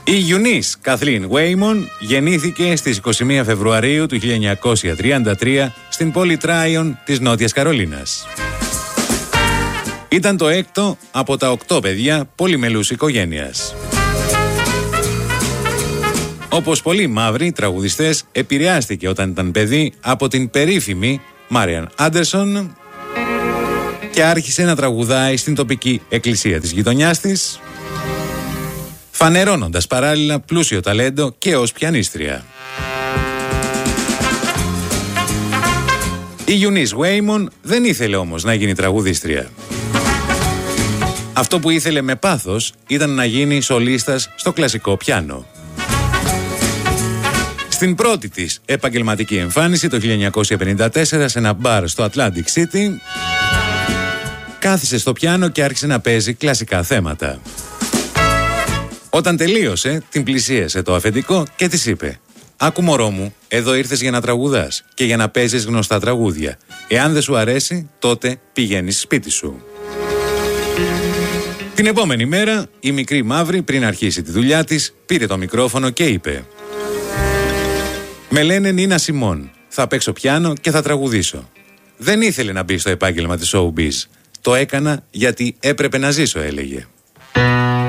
Η Γιουνίς Καθλίν Βέιμον γεννήθηκε στις 21 Φεβρουαρίου του 1933 στην πόλη Τράιον της Νότιας Καρολίνας. Ήταν το έκτο από τα 8 παιδιά πολυμελούς οικογένειας. Όπως πολλοί μαύροι τραγουδιστές, επηρεάστηκε όταν ήταν παιδί από την περίφημη Μάριαν Άντερσον και άρχισε να τραγουδάει στην τοπική εκκλησία της γειτονιάς της, φανερώνοντας παράλληλα πλούσιο ταλέντο και ως πιανίστρια. Η Γιουνίς Βέιμον δεν ήθελε όμως να γίνει τραγουδίστρια. Αυτό που ήθελε με πάθος ήταν να γίνει σολίστας στο κλασικό πιάνο. Στην πρώτη της επαγγελματική εμφάνιση το 1954 σε ένα μπαρ στο Atlantic City, κάθισε στο πιάνο και άρχισε να παίζει κλασικά θέματα. Όταν τελείωσε, την πλησίασε το αφεντικό και της είπε: «Άκου μωρό μου, εδώ ήρθες για να τραγουδάς και για να παίζεις γνωστά τραγούδια. Εάν δεν σου αρέσει, τότε πηγαίνεις σπίτι σου». Την επόμενη μέρα, η μικρή μαύρη, πριν αρχίσει τη δουλειά της, πήρε το μικρόφωνο και είπε: «Με λένε Νίνα Σιμών, θα παίξω πιάνο και θα τραγουδήσω». Δεν ήθελε να μπει στο επάγγελμα της showbiz. Το έκανα γιατί έπρεπε να ζήσω, έλεγε.